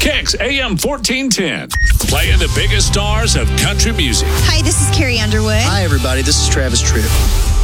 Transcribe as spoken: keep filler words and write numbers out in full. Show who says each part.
Speaker 1: Kicks A M fourteen ten. Playing the biggest stars of country music.
Speaker 2: Hi, this is Carrie Underwood.
Speaker 3: Hi, everybody. This is Travis Tritt.